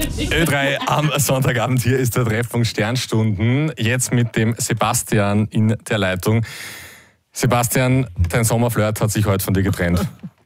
Ö3 am Sonntagabend, hier ist der Treffpunkt Sternstunden. Jetzt mit dem Sebastian in der Leitung. Sebastian, dein Sommerflirt hat sich heute von dir getrennt.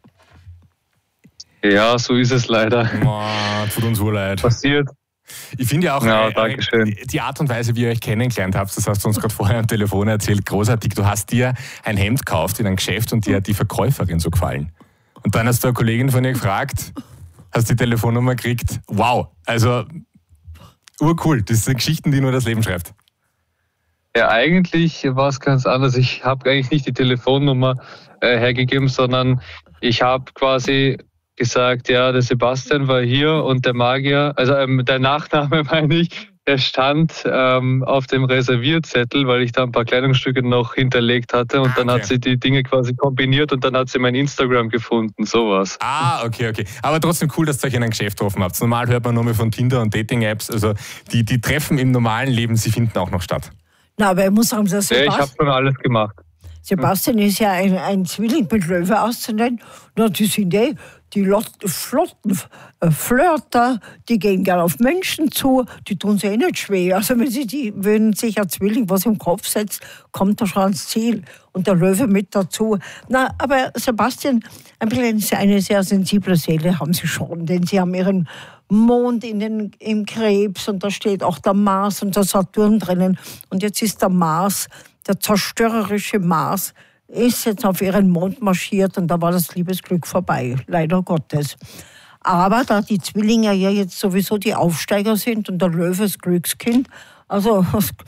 Ja, so ist es leider. Tut uns wohl leid. Passiert. Ich finde ja auch die Art und Weise, wie ihr euch kennengelernt habt, das hast du uns gerade vorher am Telefon erzählt, großartig. Du hast dir ein Hemd gekauft in einem Geschäft und dir hat die Verkäuferin so gefallen. Und dann hast du eine Kollegin von ihr gefragt, hast die Telefonnummer gekriegt. Wow, also urcool. Das sind Geschichten, die nur das Leben schreibt. Ja, eigentlich war es ganz anders. Ich habe eigentlich nicht die Telefonnummer hergegeben, sondern ich habe quasi gesagt, ja, der Sebastian war hier und der Magier, also der Nachname meine ich, der stand auf dem Reservierzettel, weil ich da ein paar Kleidungsstücke noch hinterlegt hatte und dann hat sie die Dinge quasi kombiniert und dann hat sie mein Instagram gefunden, sowas. Okay. Aber trotzdem cool, dass ihr euch in einem Geschäft getroffen habt. Normal hört man nur mehr von Tinder und Dating-Apps, also die Treffen im normalen Leben, sie finden auch noch statt. Na, aber ich muss sagen, dass ich habe schon alles gemacht. Sebastian ist ja ein Zwilling mit Löwe auszunennen. Na, die sind die flotten Flirter, die gehen gerne auf Menschen zu, die tun sich nicht schwer. Also wenn sich ein Zwilling was im Kopf setzt, kommt er schon ans Ziel. Und der Löwe mit dazu. Na, aber Sebastian, eine sehr sensible Seele haben sie schon, denn sie haben ihren Mond im Krebs und da steht auch der Mars und der Saturn drinnen. Und jetzt ist der Mars, der zerstörerische Mars, ist jetzt auf ihren Mond marschiert und da war das Liebesglück vorbei, leider Gottes. Aber da die Zwillinge ja jetzt sowieso die Aufsteiger sind und der Löwe das Glückskind, also,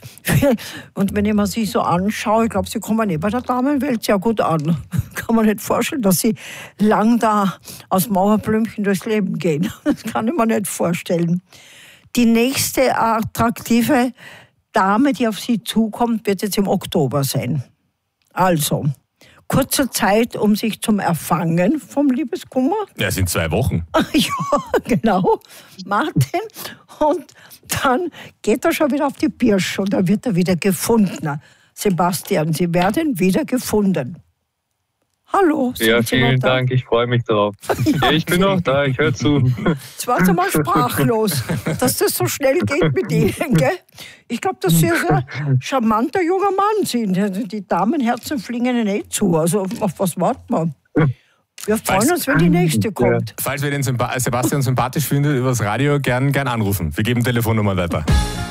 und wenn ich mir sie so anschaue, ich glaube, sie kommen bei der Damenwelt sehr gut an. Kann man nicht vorstellen, dass sie lang da aus Mauerblümchen durchs Leben gehen. Das kann ich mir nicht vorstellen. Die nächste attraktive Dame, die auf sie zukommt, wird jetzt im Oktober sein. Also, kurze Zeit, um sich zum Erfangen vom Liebeskummer. Ja, es sind 2 Wochen. Ja, genau, Martin. Und dann geht er schon wieder auf die Pirsch und dann wird er wieder gefunden. Sebastian, Sie werden wieder gefunden. Hallo. Ja, vielen Dank, ich freue mich darauf. Ja, ich bin noch da, ich höre zu. Jetzt war es mal sprachlos, dass das so schnell geht mit Ihnen, gell? Ich glaube, dass Sie ein charmanter junger Mann sind. Die Damenherzen fliegen Ihnen nicht zu. Also auf was warten wir? Wir freuen uns, wenn die nächste kommt. Falls wir den Sebastian sympathisch finden, übers Radio gern anrufen. Wir geben Telefonnummern weiter.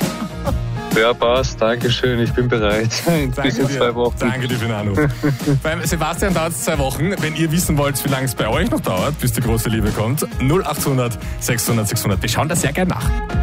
Ja, passt. Dankeschön. Ich bin bereit. Bis in 2 Wochen. Danke dir für den Anruf. Beim Sebastian dauert es 2 Wochen. Wenn ihr wissen wollt, wie lange es bei euch noch dauert, bis die große Liebe kommt, 0800 600 600. Wir schauen da sehr gern nach.